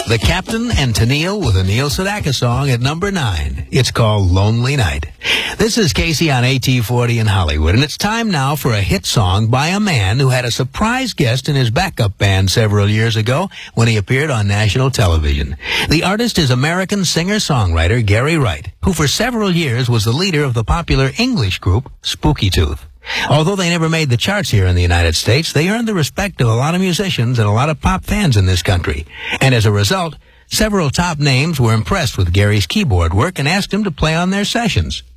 The Captain and Tennille with a Neil Sedaka song at number 9. It's called Lonely Night. This is Casey on AT40 in Hollywood, and it's time now for a hit song by a man who had a surprise guest in his backup band several years ago when he appeared on national television. The artist is American singer-songwriter Gary Wright, who for several years was the leader of the popular English group Spooky Tooth. Although they never made the charts here in the United States, they earned the respect of a lot of musicians and a lot of pop fans in this country. And as a result, several top names were impressed with Gary's keyboard work and asked him to play on their sessions.